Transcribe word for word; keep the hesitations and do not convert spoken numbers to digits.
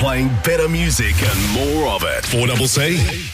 playing better music and more of it. four C C